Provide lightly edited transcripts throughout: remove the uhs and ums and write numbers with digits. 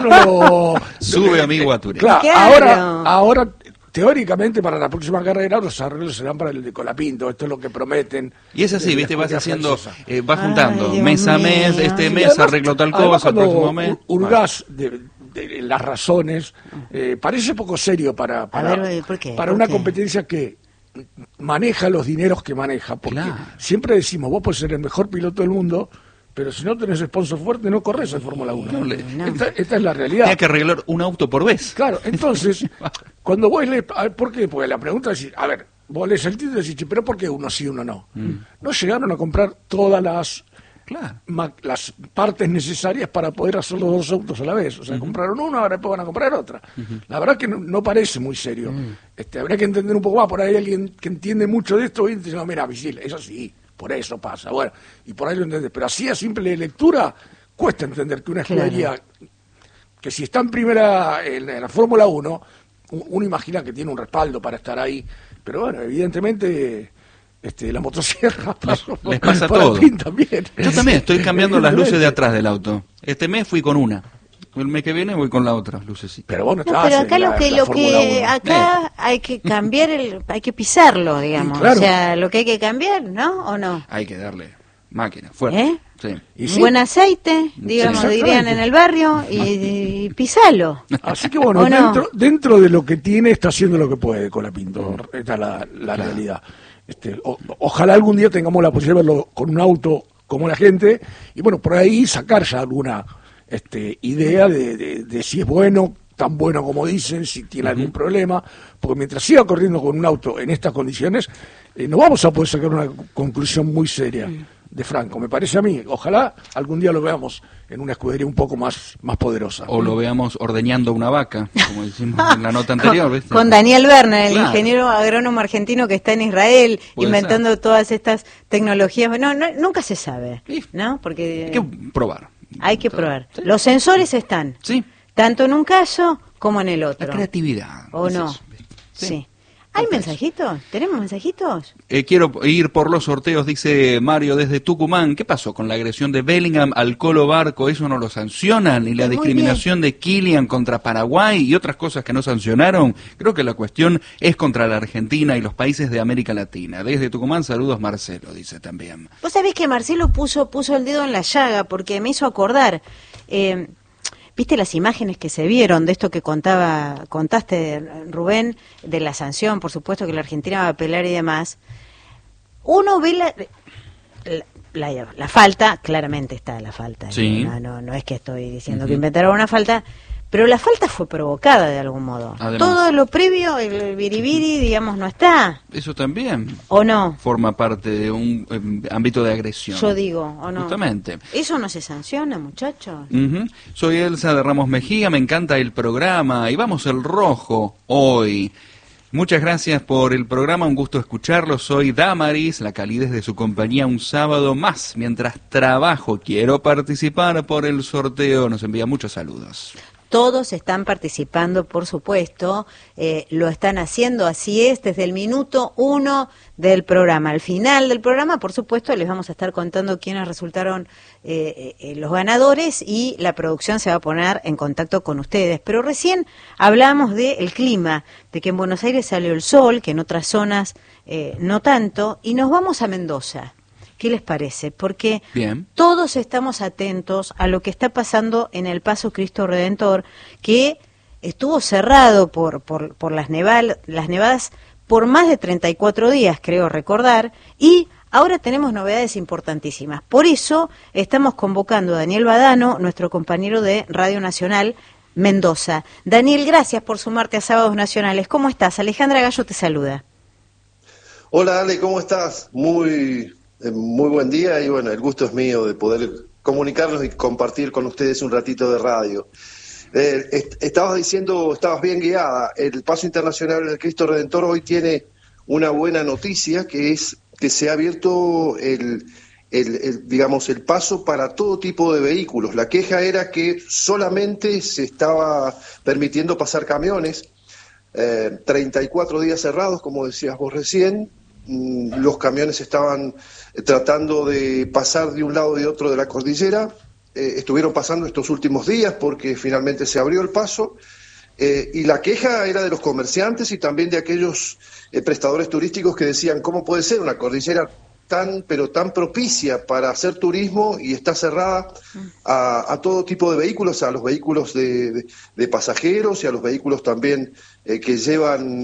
Sube amigo a Turín. Claro, ahora, teóricamente, para la próxima carrera, los arreglos serán para el de Colapinto. Esto es lo que prometen. Y es así, ¿viste? Vas haciendo, vas juntando mes a mes, este mes arreglo tal cosa, el próximo mes. Hurgás de las razones, parece poco serio para una competencia que maneja los dineros que maneja, porque siempre decimos, vos podés ser el mejor piloto del mundo, pero si no tenés sponsor fuerte no corres en Fórmula 1. Esta es la realidad. Tienes que arreglar un auto por vez. Claro, entonces, cuando vos lees, ¿por qué? Porque la pregunta es, a ver, vos lees el título y decís, pero ¿por qué uno sí, uno no? No llegaron a comprar todas las partes necesarias para poder hacer los dos autos a la vez. O sea, compraron uno, ahora después van a comprar otra. La verdad que no parece muy serio. Habría que entender un poco más. Por ahí alguien que entiende mucho de esto y dice, no, mira, Vigil, eso sí, por eso pasa. Bueno, y por ahí lo entendés. Pero así a simple lectura, cuesta entender que una escudería, que si está en primera en la Fórmula 1, uno imagina que tiene un respaldo para estar ahí. Pero bueno, evidentemente... la motosierra les pasa todo. También. Yo también estoy cambiando las luces de atrás del auto. Este mes fui con una. El mes que viene voy con la otra lucecita. Pero vos pero acá acá hay que cambiar hay que pisarlo, digamos. Claro. O sea, lo que hay que cambiar, ¿no? ¿O no? Hay que darle máquina, fuerte. Sí. Buen aceite, digamos, dirían en el barrio, y pisalo. Así que bueno, dentro de lo que tiene, está haciendo lo que puede Colapinto. Esta es la realidad. Ojalá algún día tengamos la posibilidad de verlo con un auto como la gente, y bueno, por ahí sacar ya alguna idea de si es bueno, tan bueno como dicen, si tiene algún problema, porque mientras siga corriendo con un auto en estas condiciones, no vamos a poder sacar una conclusión muy seria de Franco, me parece a mí. Ojalá algún día lo veamos en una escudería un poco más poderosa. O lo veamos ordeñando una vaca, como decimos en la nota anterior. ¿Viste? Con Daniel Werner, el ingeniero agrónomo argentino que está en Israel, inventando todas estas tecnologías. No, nunca se sabe, ¿no? Porque hay que probar. Hay que probar. Sí. Los sensores están, tanto en un caso como en el otro. La creatividad. ¿O no? Sí. ¿Hay mensajitos? ¿Tenemos mensajitos? Quiero ir por los sorteos, dice Mario desde Tucumán. ¿Qué pasó con la agresión de Bellingham al Colo Barco? ¿Eso no lo sancionan? ¿Y la discriminación de Kilian contra Paraguay y otras cosas que no sancionaron? Creo que la cuestión es contra la Argentina y los países de América Latina. Desde Tucumán, saludos Marcelo, dice también. Vos sabés que Marcelo puso el dedo en la llaga porque me hizo acordar... ¿Viste las imágenes que se vieron de esto que contaste, Rubén, de la sanción, por supuesto que la Argentina va a apelar y demás? Uno ve la falta, claramente está la falta. Sí. No es que estoy diciendo que inventaron una falta, pero la falta fue provocada de algún modo. Además, todo lo previo, el biribiri, digamos, no está. Eso también. ¿O no? Forma parte de un ámbito de agresión. Yo digo, ¿o no? Justamente. ¿Eso no se sanciona, muchachos? Soy Elsa de Ramos Mejía, me encanta el programa y vamos el rojo hoy. Muchas gracias por el programa, un gusto escucharlo. Soy Damaris, la calidez de su compañía un sábado más. Mientras trabajo, quiero participar por el sorteo. Nos envía muchos saludos. Todos están participando, por supuesto, lo están haciendo, así es, desde el minuto 1 del programa. Al final del programa, por supuesto, les vamos a estar contando quiénes resultaron los ganadores y la producción se va a poner en contacto con ustedes. Pero recién hablamos del clima, de que en Buenos Aires salió el sol, que en otras zonas no tanto, y nos vamos a Mendoza. ¿Qué les parece? Porque todos estamos atentos a lo que está pasando en el Paso Cristo Redentor, que estuvo cerrado por las nevadas por más de 34 días, creo recordar, y ahora tenemos novedades importantísimas. Por eso estamos convocando a Daniel Badano, nuestro compañero de Radio Nacional Mendoza. Daniel, gracias por sumarte a Sábados Nacionales. ¿Cómo estás? Alejandra Gallo te saluda. Hola Ale, ¿cómo estás? Muy buen día y bueno, el gusto es mío de poder comunicarnos y compartir con ustedes un ratito de radio. Estabas bien guiada. El Paso Internacional del Cristo Redentor hoy tiene una buena noticia, que es que se ha abierto el paso para todo tipo de vehículos. La queja era que solamente se estaba permitiendo pasar camiones, 34 días cerrados, como decías vos recién. Los camiones estaban tratando de pasar de un lado y otro de la cordillera estuvieron pasando estos últimos días porque finalmente se abrió el paso. Y la queja era de los comerciantes y también de aquellos prestadores turísticos que decían, ¿cómo puede ser una cordillera pero tan propicia para hacer turismo y está cerrada a todo tipo de vehículos, a los vehículos de pasajeros y a los vehículos también que llevan,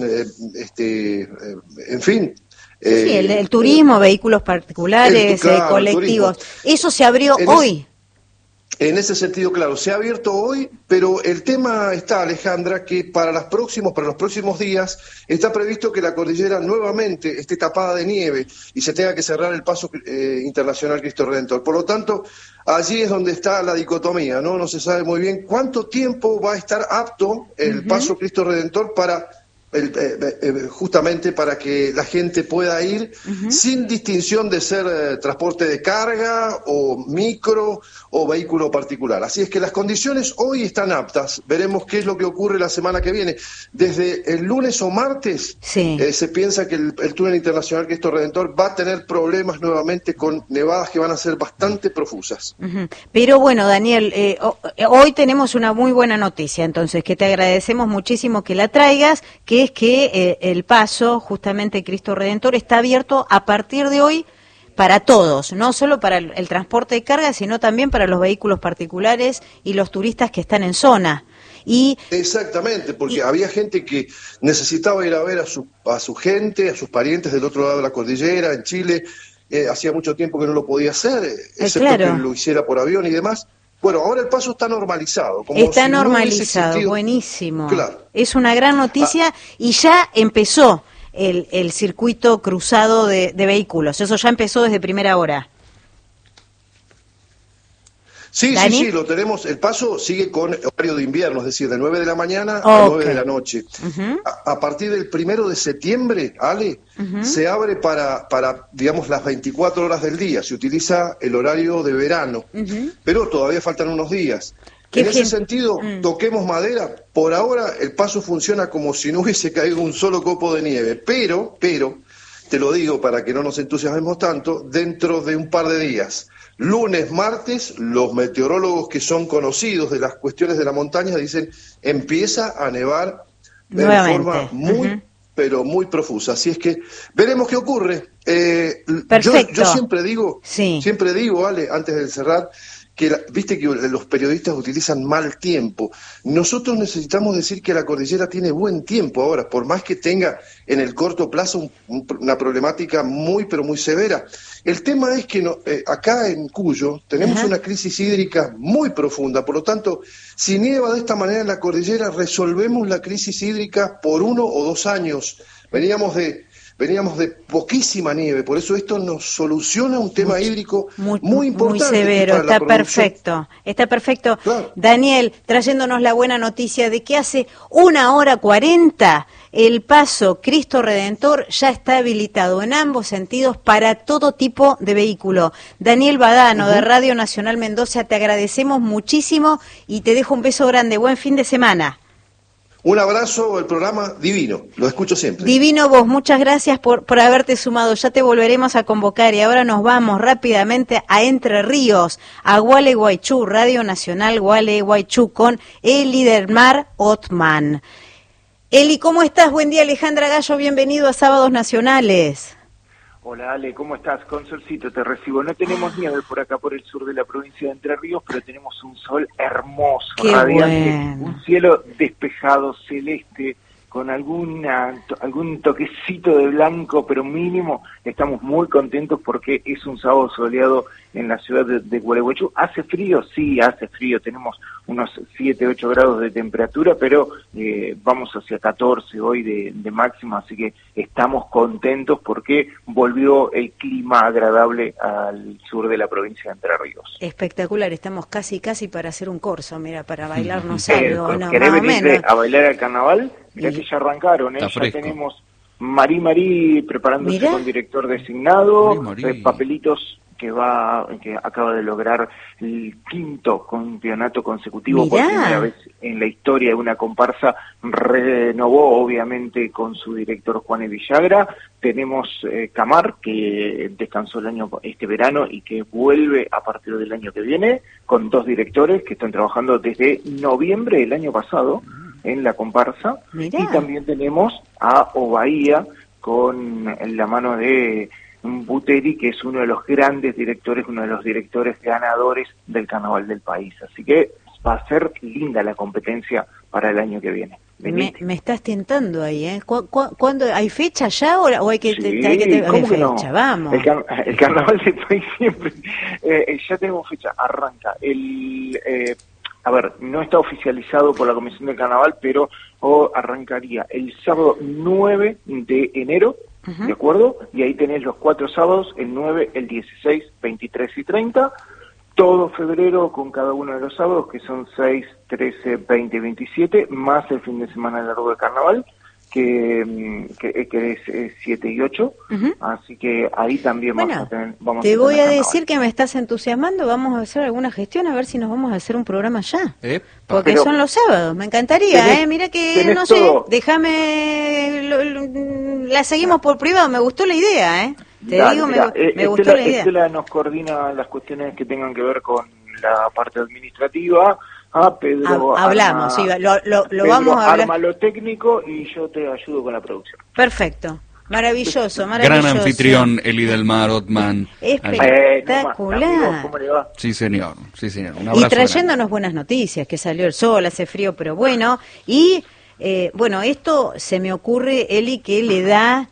en fin... sí, el turismo, vehículos particulares, claro, colectivos. Eso se abrió hoy. En ese sentido, claro, se ha abierto hoy, pero el tema está, Alejandra, que para los próximos días está previsto que la cordillera nuevamente esté tapada de nieve y se tenga que cerrar el paso internacional Cristo Redentor. Por lo tanto, allí es donde está la dicotomía, ¿no? No se sabe muy bien cuánto tiempo va a estar apto el paso Cristo Redentor para... justamente para que la gente pueda ir sin distinción de ser transporte de carga o micro o vehículo particular. Así es que las condiciones hoy están aptas. Veremos qué es lo que ocurre la semana que viene. Desde el lunes o martes se piensa que el túnel internacional Cristo Redentor va a tener problemas nuevamente con nevadas que van a ser bastante profusas. Pero bueno, Daniel, hoy tenemos una muy buena noticia, entonces, que te agradecemos muchísimo que la traigas, que es que el paso, justamente Cristo Redentor, está abierto a partir de hoy para todos, no solo para el transporte de carga, sino también para los vehículos particulares y los turistas que están en zona. Exactamente, porque había gente que necesitaba ir a ver a su gente, a sus parientes del otro lado de la cordillera, en Chile. Hacía mucho tiempo que no lo podía hacer, excepto que lo hiciera por avión y demás. Bueno, ahora el paso está normalizado. Está normalizado, buenísimo. Claro. Es una gran noticia y ya empezó el circuito cruzado de vehículos. Eso ya empezó desde primera hora. Sí, sí, lo tenemos. El paso sigue con horario de invierno, es decir, de 9 de la mañana a 9 de la noche. A partir del 1 de septiembre, Ale, se abre para, digamos, las 24 horas del día. Se utiliza el horario de verano, pero todavía faltan unos días. En ese sentido, toquemos madera. Por ahora, el paso funciona como si no hubiese caído un solo copo de nieve. Pero, te lo digo para que no nos entusiasmemos tanto, dentro de un par de días, lunes, martes, los meteorólogos que son conocidos de las cuestiones de la montaña dicen empieza a nevar de forma muy, pero muy profusa. Así es que veremos qué ocurre. Yo siempre digo, Ale, antes de cerrar, que viste que los periodistas utilizan mal tiempo. Nosotros necesitamos decir que la cordillera tiene buen tiempo ahora, por más que tenga en el corto plazo una problemática muy, pero muy severa. El tema es que acá en Cuyo tenemos una crisis hídrica muy profunda, por lo tanto, si nieva de esta manera en la cordillera, resolvemos la crisis hídrica por 1 o 2 años. Veníamos de poquísima nieve, por eso esto nos soluciona un tema hídrico muy importante. Muy severo, está perfecto. Claro. Daniel, trayéndonos la buena noticia de que hace 1:40 el paso Cristo Redentor ya está habilitado en ambos sentidos para todo tipo de vehículo. Daniel Badano, de Radio Nacional Mendoza, te agradecemos muchísimo y te dejo un beso grande. Buen fin de semana. Un abrazo, el programa divino, lo escucho siempre. Divino vos, muchas gracias por haberte sumado, ya te volveremos a convocar y ahora nos vamos rápidamente a Entre Ríos, a Gualeguaychú, Radio Nacional Gualeguaychú con Eli del Mar Otman. Eli, ¿cómo estás? Buen día, Alejandra Gallo, bienvenido a Sábados Nacionales. Hola Ale, ¿cómo estás? Con solcito te recibo. No tenemos nieve por acá, por el sur de la provincia de Entre Ríos, pero tenemos un sol hermoso, qué radiante, bueno. Un cielo despejado, celeste, con algún toquecito de blanco, pero mínimo. Estamos muy contentos porque es un sábado soleado en la ciudad de Gualeguaychú. ¿Hace frío? Sí, hace frío. Tenemos unos 7-8 grados de temperatura, pero vamos hacia 14 hoy de máxima, así que estamos contentos porque volvió el clima agradable al sur de la provincia de Entre Ríos. Espectacular, estamos casi para hacer un corso, mira, para bailarnos algo, ¿no? ¿Querés Más o venir menos. a bailar al carnaval? Mirá que ya arrancaron, ya tenemos Marí preparándose con director designado, papelitos que acaba de lograr el 5º campeonato consecutivo. Mirá. Por primera vez en la historia de una comparsa, renovó obviamente con su director Juan Villagra. Tenemos Camar, que descansó este verano y que vuelve a partir del año que viene, con 2 directores que están trabajando desde noviembre del año pasado en la comparsa. Mirá. Y también tenemos a Obaía con la mano de Buteri, que es uno de los grandes directores, uno de los directores ganadores del carnaval del país. Así que va a ser linda la competencia para el año que viene. Me estás tentando ahí, ¿eh? ¿Cuándo hay fecha ya o hay que Sí, hay ¿cómo que fecha? no? Vamos. El carnaval del país siempre. Ya tenemos fecha, arranca. No está oficializado por la Comisión del Carnaval, pero arrancaría el sábado 9 de enero, ¿de acuerdo? Y ahí tenés los 4 sábados, el 9, el 16, 23 y 30. Todo febrero con cada uno de los sábados, que son 6, 13, 20 y 27, más el fin de semana largo de carnaval, que es 7 y 8. Así que ahí también vamos a tener voy a carnaval. decir que me estás entusiasmando. Vamos a hacer alguna gestión, a ver si nos vamos a hacer un programa ya. Porque Pero son los sábados, me encantaría, Mira que, no sé, todo. déjame, la seguimos por privado, me gustó la idea, Te Dale, digo, mirá, me gustó la idea. Estela nos coordina las cuestiones que tengan que ver con la parte administrativa. Pedro hablamos, sí, lo Pedro vamos a hablar. arma lo técnico y yo te ayudo con la producción. Perfecto. Maravilloso. Gran anfitrión, Eli del Mar Otman. Espectacular. ¿Cómo le va? Sí, señor. Un Y abrazo trayéndonos grande. buenas noticias, que salió el sol, hace frío, pero bueno. Y, esto se me ocurre, Eli, que le da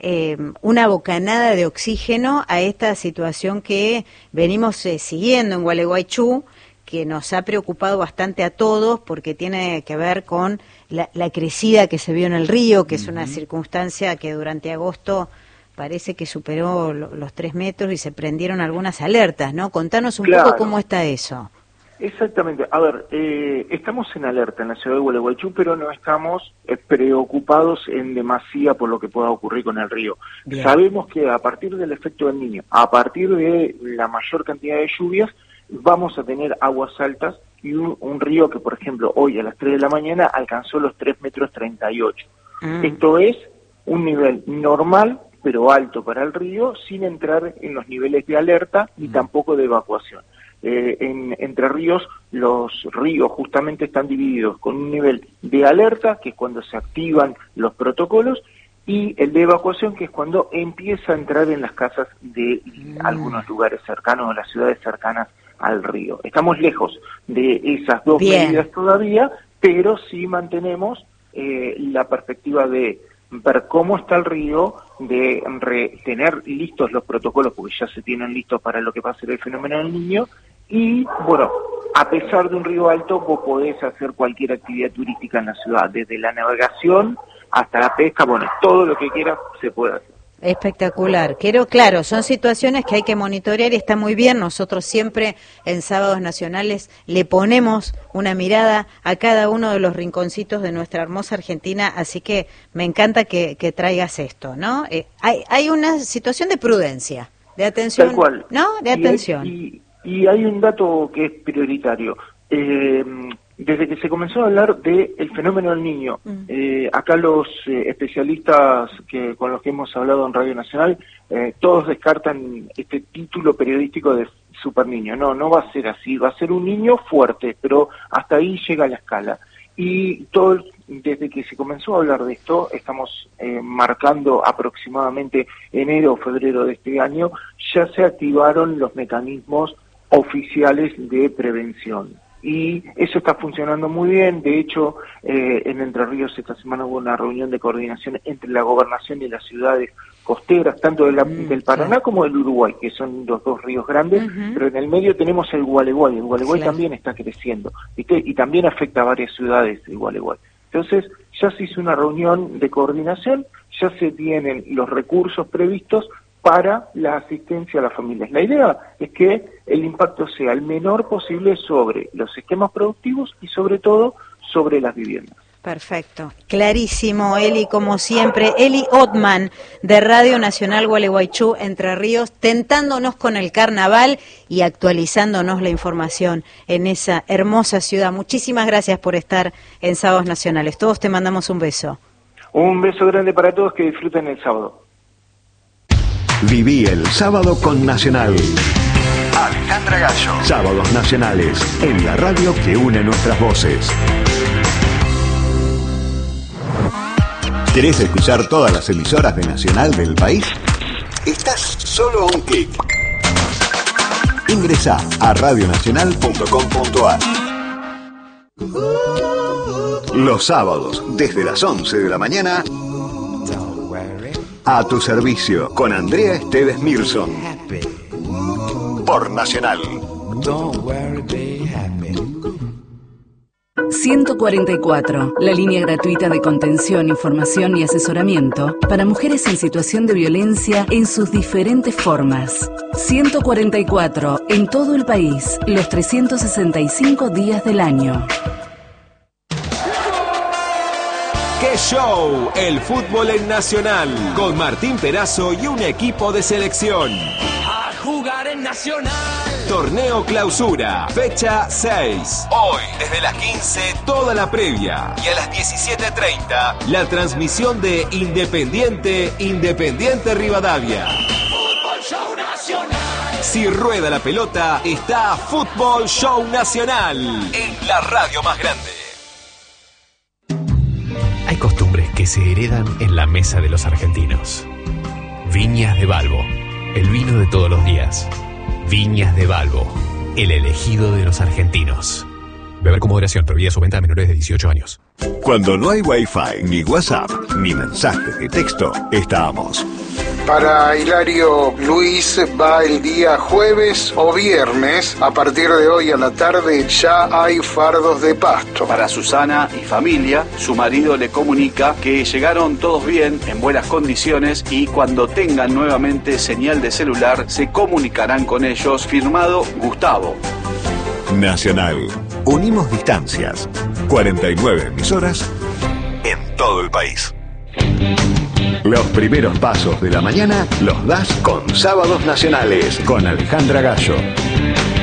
una bocanada de oxígeno a esta situación que venimos siguiendo en Gualeguaychú, que nos ha preocupado bastante a todos porque tiene que ver con la crecida que se vio en el río, que es una circunstancia que durante agosto parece que superó los 3 metros y se prendieron algunas alertas, ¿no? Contanos un poco cómo está eso. Exactamente. A ver, estamos en alerta en la ciudad de Gualeguaychú, pero no estamos preocupados en demasía por lo que pueda ocurrir con el río. Bien. Sabemos que a partir del efecto del Niño, a partir de la mayor cantidad de lluvias, vamos a tener aguas altas y un río que, por ejemplo, hoy a las 3 de la mañana alcanzó los 3 metros 38. Esto es un nivel normal, pero alto para el río, sin entrar en los niveles de alerta y tampoco de evacuación. Entre Ríos, los ríos justamente están divididos con un nivel de alerta, que es cuando se activan los protocolos, y el de evacuación, que es cuando empieza a entrar en las casas de algunos lugares cercanos o las ciudades cercanas al río. Estamos lejos de esas dos medidas todavía, pero sí mantenemos la perspectiva de ver cómo está el río, de tener listos los protocolos, porque ya se tienen listos para lo que va a ser el fenómeno del Niño, y bueno, a pesar de un río alto, vos podés hacer cualquier actividad turística en la ciudad, desde la navegación hasta la pesca, bueno, todo lo que quieras se puede hacer. Espectacular. Claro, son situaciones que hay que monitorear y está muy bien. Nosotros siempre en Sábados Nacionales le ponemos una mirada a cada uno de los rinconcitos de nuestra hermosa Argentina, así que me encanta que traigas esto, ¿no? Hay una situación de prudencia, de atención, tal cual. ¿no? De atención. Y hay un dato que es prioritario. Desde que se comenzó a hablar del fenómeno del Niño, acá los especialistas con los que hemos hablado en Radio Nacional, todos descartan este título periodístico de Super Niño. No va a ser así, va a ser un niño fuerte, pero hasta ahí llega la escala. Y desde que se comenzó a hablar de esto, estamos marcando aproximadamente enero o febrero de este año, ya se activaron los mecanismos oficiales de prevención. Y eso está funcionando muy bien. De hecho, en Entre Ríos esta semana hubo una reunión de coordinación entre la gobernación y las ciudades costeras, tanto del Paraná como del Uruguay, que son los dos ríos grandes, pero en el medio tenemos el Gualeguay. El Gualeguay también está creciendo, ¿viste? Y también afecta a varias ciudades el Gualeguay. Entonces, ya se hizo una reunión de coordinación, ya se tienen los recursos previstos para la asistencia a las familias. La idea es que el impacto sea el menor posible sobre los esquemas productivos y sobre todo sobre las viviendas. Perfecto, clarísimo, Eli, como siempre. Eli Ottman, de Radio Nacional Gualeguaychú, Entre Ríos, tentándonos con el carnaval y actualizándonos la información en esa hermosa ciudad. Muchísimas gracias por estar en Sábados Nacionales. Todos te mandamos un beso. Un beso grande para todos, que disfruten el sábado. Viví el sábado con Nacional. Alejandra Gallo. Sábados Nacionales, en la radio que une nuestras voces. ¿Querés escuchar todas las emisoras de Nacional del país? Estás solo a un clic. Ingresá a radionacional.com.ar. Los sábados, desde las 11 de la mañana, a tu servicio, con Andrea Esteves Mirson. Por Nacional. 144, la línea gratuita de contención, información y asesoramiento para mujeres en situación de violencia en sus diferentes formas. 144, en todo el país, los 365 días del año. ¡Qué show! El fútbol en Nacional, con Martín Perazo y un equipo de selección. A jugar en Nacional. Torneo Clausura, fecha 6. Hoy, desde las 15, toda la previa. Y a las 17:30, la transmisión de Independiente Rivadavia. Fútbol Show Nacional. Si rueda la pelota, está Fútbol Show Nacional, en la radio más grande. Hay costumbres que se heredan en la mesa de los argentinos. Viñas de Balbo, el vino de todos los días. Viñas de Balbo, el elegido de los argentinos. Beber con moderación, prohibida su venta a menores de 18 años. Cuando no hay Wi-Fi, ni WhatsApp, ni mensajes de texto, estamos. Para Hilario Luis va el día jueves o viernes. A partir de hoy a la tarde ya hay fardos de pasto. Para Susana y familia, su marido le comunica que llegaron todos bien, en buenas condiciones, y cuando tengan nuevamente señal de celular se comunicarán con ellos. Firmado Gustavo. Nacional. Unimos distancias. 49 emisoras en todo el país. Los primeros pasos de la mañana los das con Sábados Nacionales, con Alejandra Gallo.